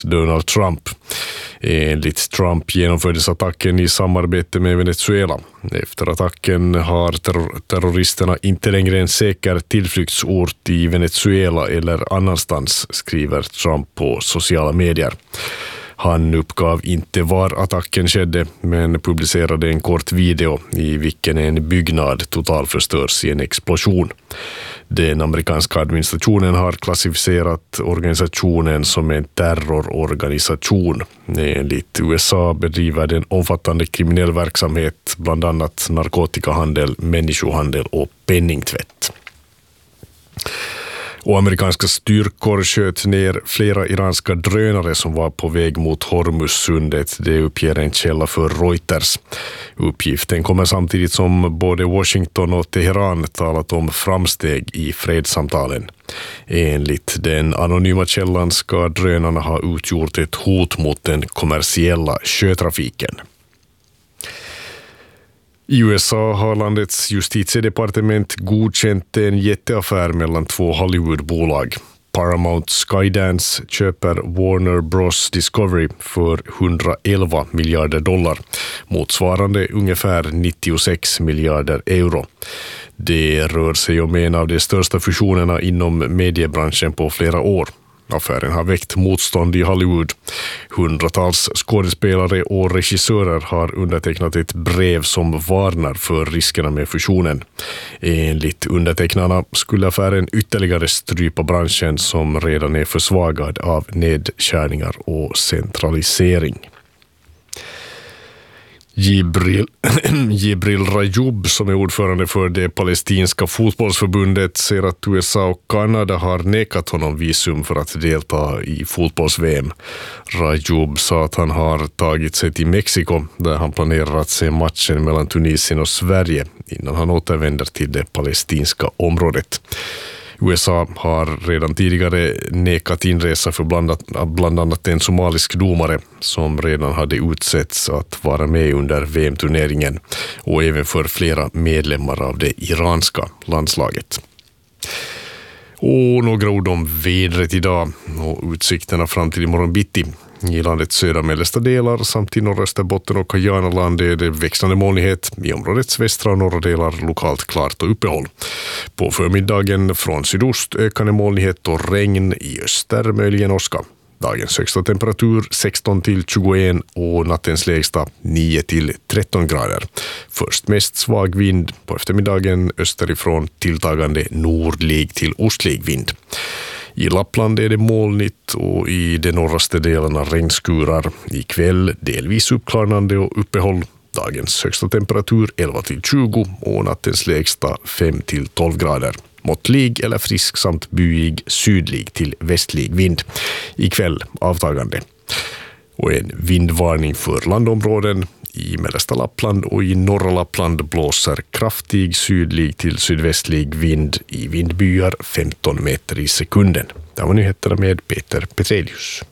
Donald Trump. Enligt Trump genomfördes attacken i samarbete med Venezuela. Efter attacken har terroristerna inte längre en säker tillflyktsort i Venezuela eller annanstans, skriver Trump på sociala medier. Han uppgav inte var attacken skedde, men publicerade en kort video i vilken en byggnad totalförstörs i en explosion. Den amerikanska administrationen har klassificerat organisationen som en terrororganisation. Enligt USA bedriver den omfattande kriminell verksamhet, bland annat narkotikahandel, människohandel och penningtvätt. Och amerikanska styrkor sköt ner flera iranska drönare som var på väg mot Hormuzsundet. Det uppger en källa för Reuters. Uppgiften kommer samtidigt som både Washington och Teheran talat om framsteg i fredssamtalen. Enligt den anonyma källan ska drönarna ha utgjort ett hot mot den kommersiella sjötrafiken. I USA har landets justitiedepartement godkänt en jätteaffär mellan två Hollywoodbolag. Paramount Skydance köper Warner Bros. Discovery för $111 miljarder, motsvarande ungefär 96 miljarder euro. Det rör sig om en av de största fusionerna inom mediebranschen på flera år. Affären har väckt motstånd i Hollywood. Hundratals skådespelare och regissörer har undertecknat ett brev som varnar för riskerna med fusionen. Enligt undertecknarna skulle affären ytterligare strypa branschen som redan är försvagad av nedskärningar och centralisering. Jibril Rajoub, som är ordförande för det palestinska fotbollsförbundet, säger att USA och Kanada har nekat honom visum för att delta i fotbolls-VM. Rajoub sa att han har tagit sig till Mexiko där han planerar att se matchen mellan Tunisien och Sverige innan han återvänder till det palestinska området. USA har redan tidigare nekat inresa för bland annat en somalisk domare som redan hade utsetts att vara med under VM-turneringen och även för flera medlemmar av det iranska landslaget. Och några ord om vädret idag och utsikterna fram till imorgon bitti. I landets södra mellersta delar samt i norra Österbotten och Kajanaland är det växlande molnighet. I områdets västra och norra delar lokalt klart och uppehåll. På förmiddagen från sydost ökande molnighet och regn, i öster möjligen åska. Dagens högsta temperatur 16 till 21 och nattens lägsta 9 till 13 grader. Först mest svag vind, på eftermiddagen österifrån tilltagande nordlig till ostlig vind. I Lappland är det molnigt och i de norraste delarna regnskurar. Ikväll delvis uppklarnande och uppehåll. Dagens högsta temperatur 11 till 20 och nattens lägsta 5 till 12 grader. Måttlig eller frisk samt byig sydlig till västlig vind. Ikväll avtagande. Och en vindvarning för landområden. I mellersta Lappland och i norra Lappland blåser kraftig sydlig till sydvästlig vind i vindbyar 15 meter i sekunden. Det var nyheterna med Peter Petrelius.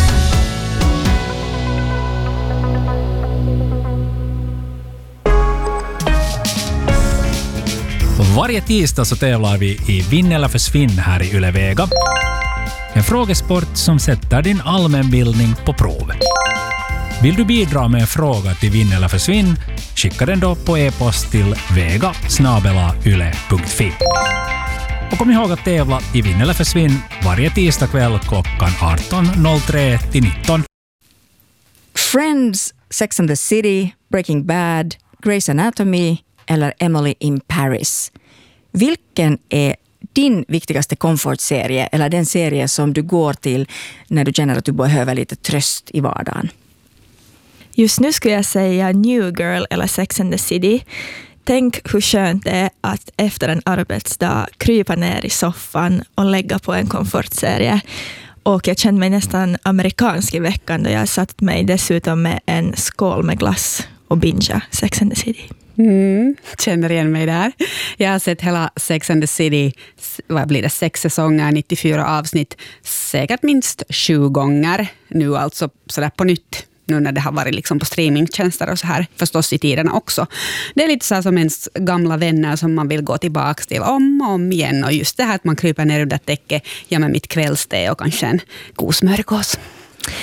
Varje tisdag så tävlar vi i Vinn eller försvinn här i Yle Vega. En frågesport som sätter din allmänbildning på prov. Vill du bidra med en fråga till Vinn eller försvinn? Skicka den då på e-post till vega@yle.fi. Och kom ihåg att tävla i Vinn eller försvinn varje tisdag kväll klockan 18.03 till 19. Friends, Sex and the City, Breaking Bad, Grey's Anatomy eller Emily in Paris. Vilken är din viktigaste komfortserie eller den serie som du går till när du känner att du behöver lite tröst i vardagen? Just nu skulle jag säga New Girl eller Sex and the City. Tänk hur skönt det är att efter en arbetsdag krypa ner i soffan och lägga på en komfortserie. Och jag kände mig nästan amerikansk i veckan då jag satt mig dessutom med en skål med glass och bingea Sex and the City. Känner igen mig där. Jag har sett hela Sex and the City, vad blir det, 6 säsonger, 94 avsnitt, säkert minst 7 gånger nu, alltså sådär på nytt. Nu när det har varit liksom på streamingtjänster och så här, förstås i tiderna också. Det är lite så här som ens gamla vänner som man vill gå tillbaka till om och om igen. Och just det här att man kryper ner under täcket, med mitt kvällste och kanske en god smörgås.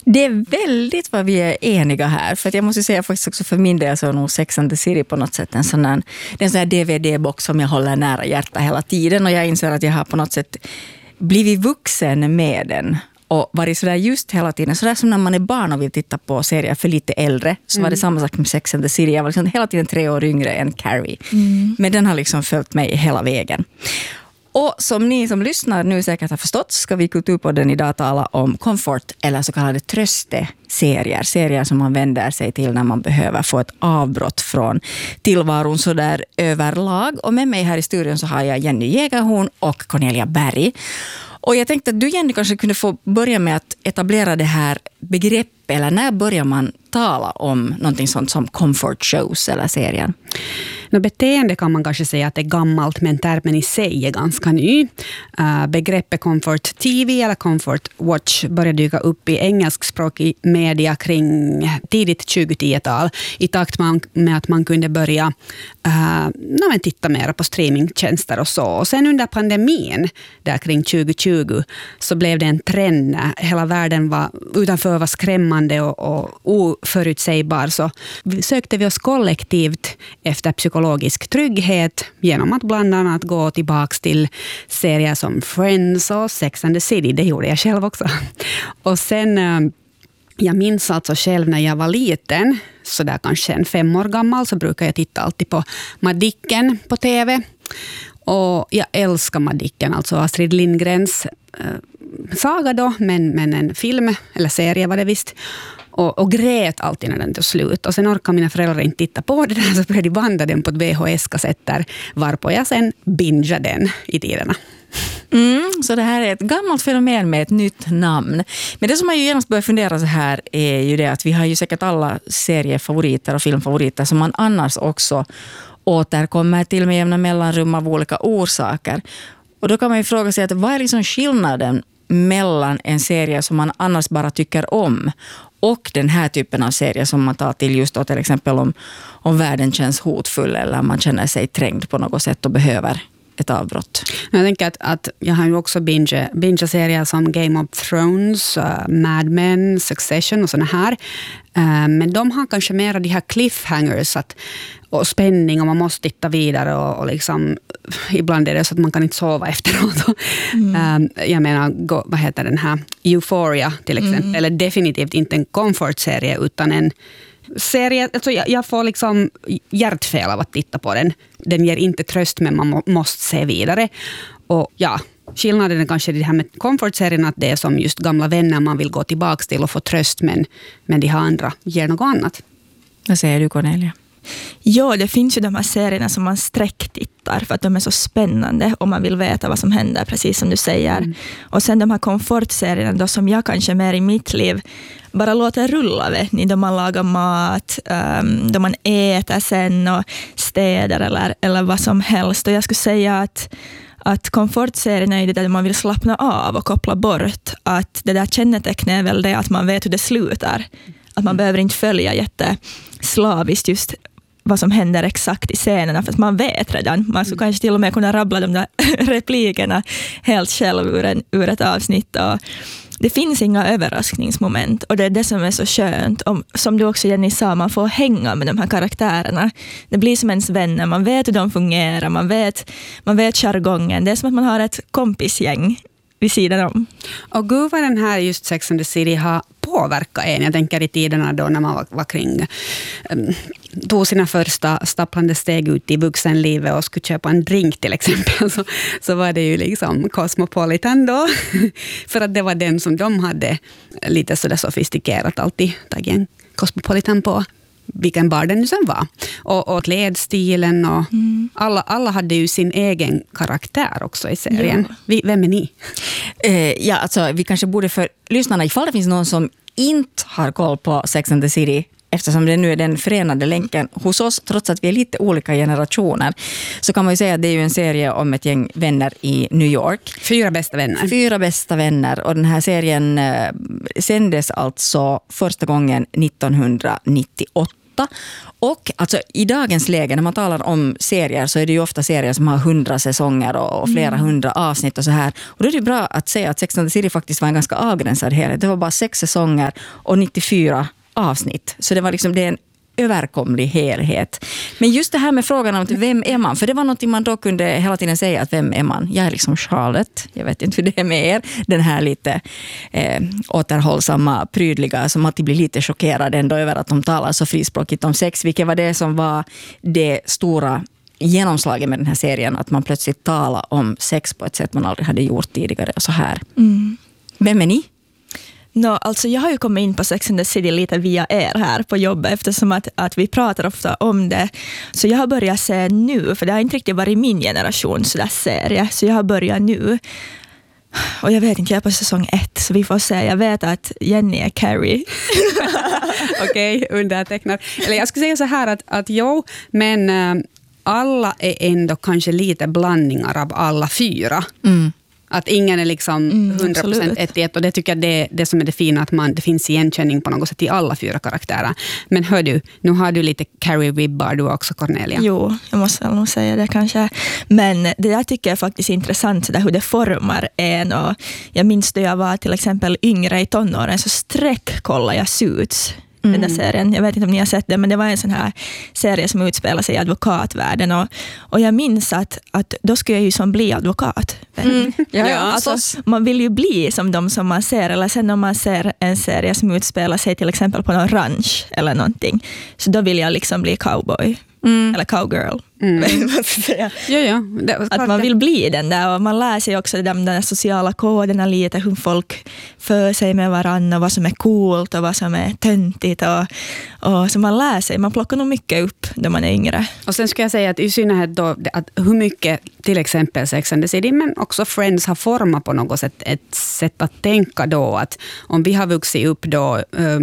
Det är väldigt vad vi är eniga här. För att jag måste säga faktiskt också för min del så är nog Sex and the City på något sätt en sån här DVD-box som jag håller nära hjärtat hela tiden. Och jag inser att jag har på något sätt blivit vuxen med den. Och varit sådär just hela tiden. Sådär som när man är barn och vill titta på serier för lite äldre. Så var det samma sak med Sex and the City. Jag var liksom hela tiden 3 år yngre än Carrie. Men den har liksom följt mig hela vägen. Och som ni som lyssnar nu säkert har förstått ska vi Kulturpodden idag tala om comfort eller så kallade trösteserier. Serier som man vänder sig till när man behöver få ett avbrott från tillvaron så där överlag. Och med mig här i studion så har jag Jenny Jägerhorn och Cornelia Berg. Och jag tänkte att du, Jenny, kanske kunde få börja med att etablera det här begreppet. Eller när börjar man tala om någonting sånt som comfort shows eller serien? Beteende kan man kanske säga att det är gammalt, men termen i sig är ganska ny. Begreppet comfort TV eller comfort watch började dyka upp i engelskspråkig media kring tidigt 2010-tal i takt med att man kunde börja titta mer på streamingtjänster och så. Och sen under pandemin där kring 2020 så blev det en trend. Hela världen utanför var skrämmande och oförutsägbar, så sökte vi oss kollektivt efter psykologisk trygghet genom att bland annat gå tillbaka till serier som Friends och Sex and the City. Det gjorde jag själv också. Och sen, jag minns alltså själv när jag var liten, så där kanske 5 år gammal, så brukar jag titta alltid på Madicken på TV. Och jag älskar Madicken, alltså Astrid Lindgrens saga då, men en film eller serie var det visst. Och grät alltid när den tog slut. Och sen orkade mina föräldrar inte titta på det där, så började de banda den på ett VHS-kassetter, varpå jag sen bingeade den i tiderna. Så det här är ett gammalt fenomen med ett nytt namn. Men det som man ju genast börjar fundera så här är ju det att vi har ju säkert alla seriefavoriter och filmfavoriter som man annars också återkommer till med jämna mellanrum av olika orsaker. Och då kan man ju fråga sig att vad är liksom skillnaden mellan en serie som man annars bara tycker om och den här typen av serie som man tar till just då, till exempel om världen känns hotfull eller man känner sig trängd på något sätt och behöver ett avbrott. Jag tänker att jag har ju också binge-serier som Game of Thrones, Mad Men, Succession och såna här. Men de har kanske mer av de här cliffhangers och spänning och man måste titta vidare och liksom, ibland är det så att man kan inte sova efteråt. Jag menar, vad heter den här? Euphoria till exempel. Eller definitivt inte en comfort-serie utan en serie, alltså jag får liksom hjärtfel av att titta på den. Den ger inte tröst, men man måste se vidare. Och ja, skillnaden är kanske det här med comfort-serien, att det är som just gamla vänner man vill gå tillbaka till och få tröst, men de här andra ger något annat. Vad säger du, Cornelia? Ja, det finns ju de här serierna som man sträcktittar för att de är så spännande och man vill veta vad som händer, precis som du säger. Och sen de här komfortserierna då, som jag kanske mer i mitt liv bara låter rulla, vet ni, då man lagar mat, då man äter sen och städer eller vad som helst. Och jag skulle säga att komfortserien är det där man vill slappna av och koppla bort. Att det där kännetecknet är väl det att man vet hur det slutar. Att man behöver inte följa jätteslaviskt just vad som händer exakt i scenerna, för att man vet redan. Man skulle kanske till och med kunna rabbla de där replikerna helt själv ur ett avsnitt. Och det finns inga överraskningsmoment och det är det som är så skönt. Som du också, Jenny, sa, man får hänga med de här karaktärerna. Det blir som ens vänner, man vet hur de fungerar, man vet jargongen. Det är som att man har ett kompisgäng vid sidan om. Och gud vad den här just Sex and the City har påverkat en. Jag tänker i tiderna då när man var kring tog sina första stapplande steg ut i vuxenlivet och skulle köpa en drink till exempel, så var det ju liksom Cosmopolitan då. För att det var den som de hade lite sådär sofistikerat alltid tagit en Cosmopolitan på vilken bar den nu sen var. Och klädstilen och alla hade ju sin egen karaktär också i serien. Ja. Vem är ni? Ja, alltså vi kanske borde för lyssnarna, ifall det finns någon som inte har koll på Sex and the City, eftersom det nu är den förenade länken hos oss, trots att vi är lite olika generationer, så kan man ju säga att det är ju en serie om ett gäng vänner i New York. 4 bästa vänner. 4 bästa vänner. Och den här serien sändes alltså första gången 1998. Och alltså, i dagens läge när man talar om serier så är det ju ofta serier som har 100 säsonger och flera 100 avsnitt och så här. Och då är det bra att säga att Sex and the City faktiskt var en ganska avgränsad helhet. Det var bara 6 säsonger och 94 avsnitt. Så det var liksom det är en överkomlig helhet. Men just det här med frågan om vem är man? För det var något man då kunde hela tiden säga att vem är man? Jag är liksom Charlotte. Jag vet inte hur det är med er. Den här lite återhållsamma, prydliga som alltid blir lite chockerad ändå över att de talar så frispråkigt om sex. Vilket var det som var det stora genomslaget med den här serien. Att man plötsligt talar om sex på ett sätt man aldrig hade gjort tidigare och så här. Vem är ni? Alltså jag har ju kommit in på Sex and the City lite via er här på jobbet eftersom att vi pratar ofta om det. Så jag har börjat se nu, för det har inte riktigt varit min generation så där serie. Så jag har börjat nu. Och jag vet inte, jag är på säsong 1 så vi får se. Jag vet att Jenny är Carrie. Okej, undertecknat. Eller jag skulle säga så här att jo, men alla är ändå kanske lite blandningar av alla 4. Att ingen är liksom 100% ett i ett. Och det tycker jag det som är det fina, att det finns igenkänning på något sätt i alla 4 karaktärer. Men hör du, nu har du lite Carrie-vibbar du också, Cornelia. Jo, jag måste nog säga det kanske. Men det där tycker jag är faktiskt intressant, så där, hur det formar en. Och jag minns då jag var till exempel yngre i tonåren så kollade jag Suits. Den där serien. Jag vet inte om ni har sett det, men det var en sån här serie som utspelar sig i advokatvärlden. Och jag minns att då skulle jag ju som bli advokat. Alltså, man vill ju bli som de som man ser. Eller sen om man ser en serie som utspelar sig till exempel på någon ranch eller någonting. Så då vill jag liksom bli cowboy. Eller cowgirl. Att man vill bli den där. Och man lär sig också de där sociala koderna lite. Hur folk för sig med varandra. Och vad som är coolt och vad som är töntigt. Och så man lär sig. Man plockar nog mycket upp när man är yngre. Och sen ska jag säga att i synnerhet då, att hur mycket till exempel Sex and the City men också Friends har format på något sätt ett sätt att tänka då. Att om vi har vuxit upp då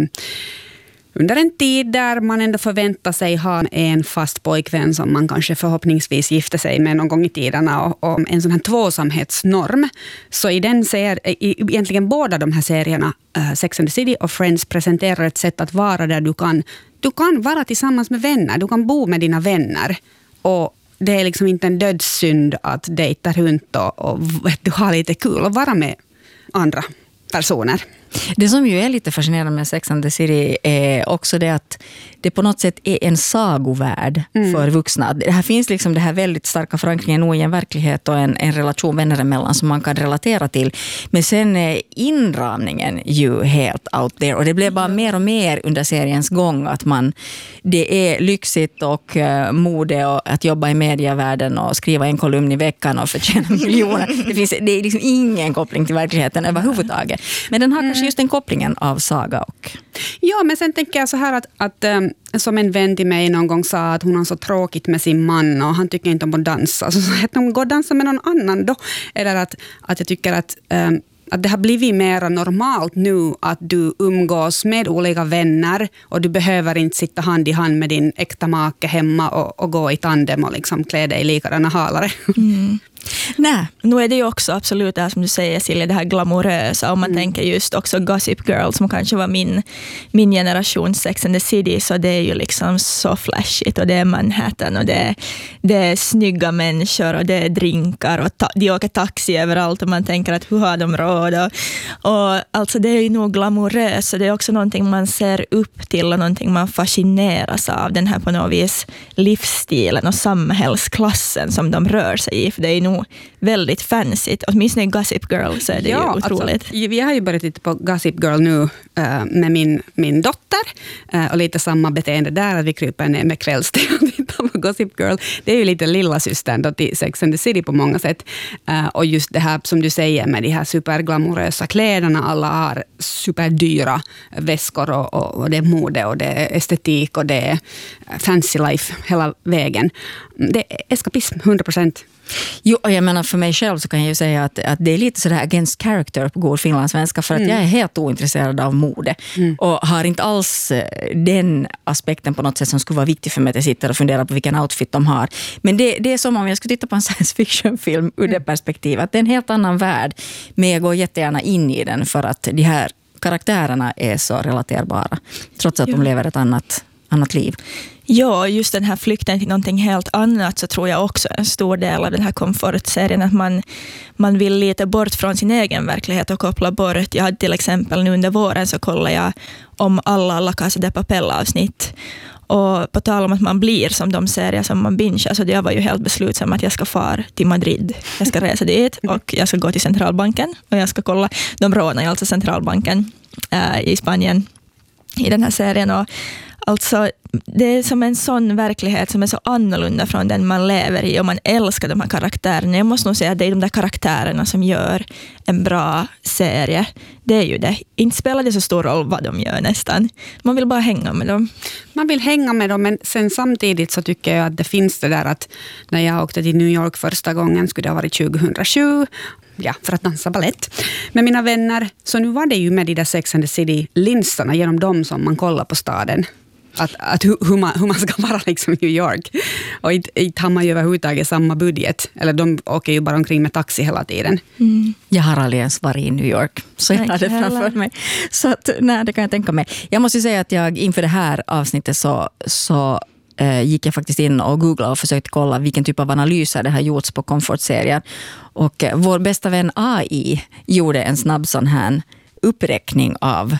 under en tid där man ändå förväntar sig ha en fast pojkvän som man kanske förhoppningsvis gifter sig med någon gång i tiderna och en sån här tvåsamhetsnorm. Så i den egentligen båda de här serierna, Sex and the City och Friends, presenterar ett sätt att vara där du kan vara tillsammans med vänner. Du kan bo med dina vänner. Och det är liksom inte en dödssynd att dejta runt och du har lite kul och vara med andra personer. Det som ju är lite fascinerande med Sex and the City är också det att det på något sätt är en sagovärld för vuxna. Det här finns liksom det här väldigt starka förankringen nog i en verklighet och en relation vänner emellan som man kan relatera till. Men sen är inramningen ju helt out there och det blev bara mer och mer under seriens gång att det är lyxigt och mode och att jobba i medievärlden och skriva en kolumn i veckan och förtjäna miljoner. Det är liksom ingen koppling till verkligheten överhuvudtaget. Men den har kanske just den kopplingen av saga och... Ja, men sen tänker jag så här att som en vän till mig någon gång sa att hon har så tråkigt med sin man och han tycker inte om att dansa. Så att de går och dansa med någon annan då. Eller att jag tycker att det har blivit mer normalt nu att du umgås med olika vänner och du behöver inte sitta hand i hand med din äkta make hemma och gå i tandem och liksom klä dig i likadana halare. Nej, nu är det ju också absolut det här som du säger, Silja, det här glamorösa. Om man tänker just också Gossip Girl som kanske var min generation Sex and the City, så det är ju liksom så flashigt och det är Manhattan och det är snygga människor och det är drinkar och de åker taxi överallt och man tänker att hur har de råd och alltså det är ju nog glamoröst och det är också någonting man ser upp till och någonting man fascineras av, den här på något vis livsstilen och samhällsklassen som de rör sig i, för det är nog väldigt fancy. Åtminstone i Gossip Girl så är det ju otroligt. Alltså, vi har ju börjat titta på Gossip Girl nu med min dotter och lite samma beteende där, att vi kryper ner med kvällstid och tittar på Gossip Girl. Det är ju lite lilla systern då till Sex and the City på många sätt. Och just det här som du säger med de här superglamorösa kläderna, alla har superdyra väskor och det är mode och det är estetik och det är fancy life hela vägen. Det är eskapism, 100%. Jo, och jag menar för mig själv så kan jag ju säga att det är lite sådär against character på god finlandssvenska för att jag är helt ointresserad av mode och har inte alls den aspekten på något sätt som skulle vara viktig för mig att jag sitter och funderar på vilken outfit de har. Men det är som om jag skulle titta på en science fiction-film ur det perspektivet. Att det är en helt annan värld, men jag går jättegärna in i den för att de här karaktärerna är så relaterbara trots att de lever ett annat liv. Ja, just den här flykten till någonting helt annat så tror jag också en stor del av den här komfortserien, att man vill lite bort från sin egen verklighet och koppla bort. Jag hade till exempel nu under våren så kollade jag om alla La Casa de Papel-avsnitt. Och på tal om att man blir som de serier som man bingear, så jag var ju helt beslutsam att jag ska fara till Madrid. Jag ska resa dit och jag ska gå till centralbanken och jag ska kolla. De rånar ju alltså centralbanken i Spanien i den här serien. Och alltså, det är som en sån verklighet som är så annorlunda från den man lever i, och man älskar de här karaktärerna. Jag måste nog säga att det är de där karaktärerna som gör en bra serie. Det är ju det. Inte spelar det så stor roll vad de gör nästan. Man vill bara hänga med dem. Man vill hänga med dem, men sen samtidigt så tycker jag att det finns det där att när jag åkte till New York första gången, skulle det ha varit 2007, för att dansa ballett med mina vänner. Så nu var det ju med de där Sex and the City-linsarna genom dem som man kollar på staden. Att hur man ska vara liksom i New York. Och inte har man ju överhuvudtaget samma budget. Eller de åker ju bara omkring med taxi hela tiden. Mm. Jag har aldrig ens varit i New York. Så jag har det framför mig. Så att, nej, det kan jag tänka mig. Jag måste säga att jag inför det här avsnittet så gick jag faktiskt in och googlade och försökte kolla vilken typ av analyser det har gjorts på komfortserien. Och vår bästa vän AI gjorde en snabb sån här uppräkning av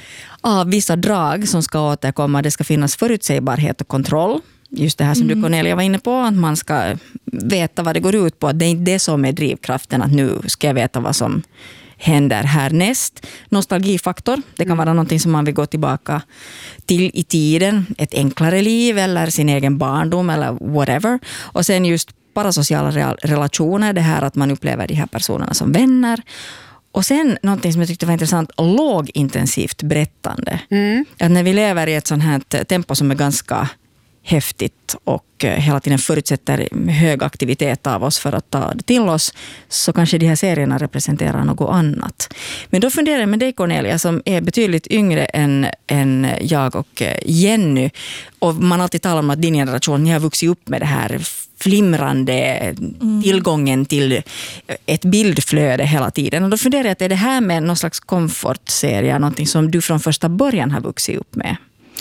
vissa drag som ska återkomma. Det ska finnas förutsägbarhet och kontroll. Just det här som du, Cornelia, var inne på. Att man ska veta vad det går ut på. Det är inte det som är drivkraften. Att nu ska jag veta vad som händer härnäst. Nostalgifaktor. Det kan vara någonting som man vill gå tillbaka till i tiden. Ett enklare liv eller sin egen barndom eller whatever. Och sen just parasociala relationer. Det här att man upplever de här personerna som vänner. Och sen någonting som jag tyckte var intressant, lågintensivt berättande. Att när vi lever i ett sånt här tempo som är ganska häftigt och hela tiden förutsätter hög aktivitet av oss för att ta det till oss, så kanske de här serierna representerar något annat. Men då funderar jag med dig, Cornelia, som är betydligt yngre än jag och Jenny. Och man alltid talar om att din generation, ni har vuxit upp med det här flimrande tillgången till ett bildflöde hela tiden. Och då funderar jag att är det här med någon slags komfortserie någonting som du från första början har vuxit upp med?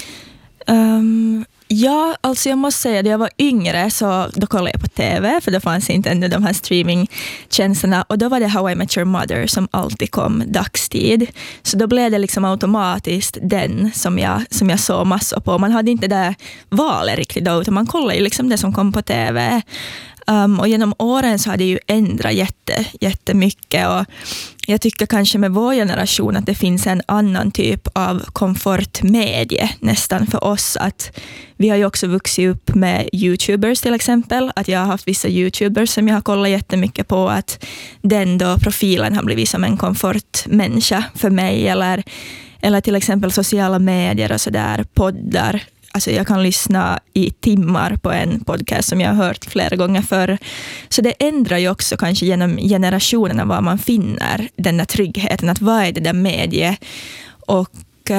Ja, alltså jag måste säga att jag var yngre så då kollade jag på TV, för det fanns inte ännu de här streamingtjänsterna, och då var det How I Met Your Mother som alltid kom dagstid. Så då blev det liksom automatiskt den som jag såg massor på. Man hade inte det valet riktigt då, utan man kollade ju liksom det som kom på TV. Och genom åren så har det ju ändrat jättemycket, och jag tycker kanske med vår generation att det finns en annan typ av komfortmedie nästan för oss. Att vi har ju också vuxit upp med YouTubers till exempel. Att jag har haft vissa YouTubers som jag har kollat jättemycket på, att den då profilen har blivit som en komfortmänniska för mig. Eller till exempel sociala medier och sådär, poddar. Alltså jag kan lyssna i timmar på en podcast som jag har hört flera gånger förr. Så det ändrar ju också kanske genom generationerna var man finner den där tryggheten. Att vad är det där medie? Och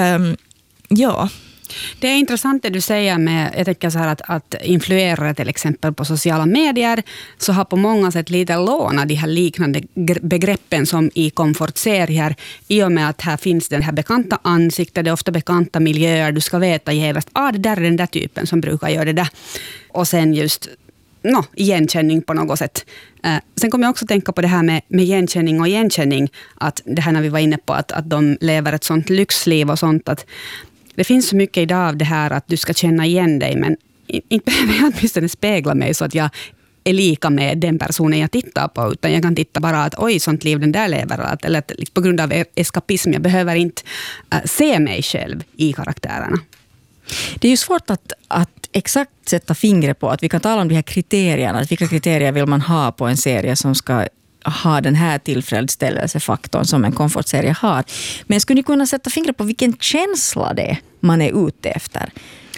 ja. Det är intressant det du säger med, jag tänker så här att influera till exempel på sociala medier, så har på många sätt lite lånat de här liknande begreppen som i komfortserier, i och med att här finns den här bekanta ansiktet, det är ofta bekanta miljöer, du ska veta genast, det där är den där typen som brukar göra det där. Och sen just igenkänning på något sätt. Sen kommer jag också tänka på det här med igenkänning och igenkänning, att det här när vi var inne på att de lever ett sånt lyxliv och sånt, att det finns så mycket idag av det här att du ska känna igen dig, men inte behöver jag åtminstone spegla mig så att jag är lika med den personen jag tittar på, utan jag kan titta bara att oj, sånt liv den där lever, eller att på grund av eskapism, jag behöver inte se mig själv i karaktärerna. Det är ju svårt att exakt sätta fingret på, att vi kan tala om de här kriterierna, att vilka kriterier vill man ha på en serie som ska ha den här tillfredsställelsefaktorn som en komfortserie har. Men skulle ni kunna sätta fingret på vilken känsla det man är ute efter?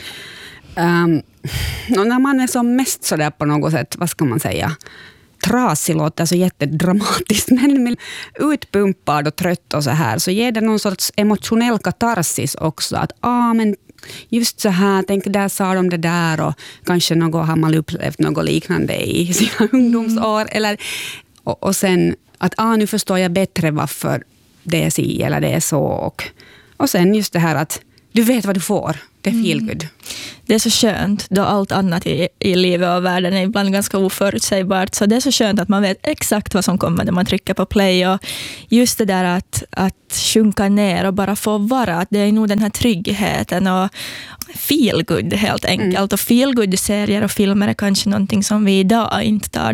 När man är som mest sådär på något sätt, vad ska man säga, trasig låter så jättedramatiskt, men utpumpad och trött och så här, så ger det någon sorts emotionell katarsis också, att men just så här, tänk där sa de det där, och kanske något har man upplevt något liknande i sina ungdomsår, eller och sen att nu förstår jag bättre varför det är si eller det är så, och sen just det här att du vet vad du får. Det är feel good. det är så skönt då allt annat i livet och världen är ibland ganska oförutsägbart. Så det är så skönt att man vet exakt vad som kommer när man trycker på play. Och just det där att sjunka ner och bara få vara. Att det är nog den här tryggheten och feel good helt enkelt. Och feel good serier och filmer är kanske någonting som vi idag inte tar